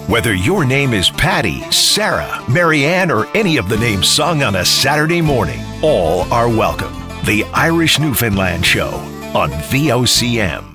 Whether your name is Patty, Sarah, Marianne, or any of the names sung on a Saturday morning, all are welcome. The Irish Newfoundland Show on VOCM.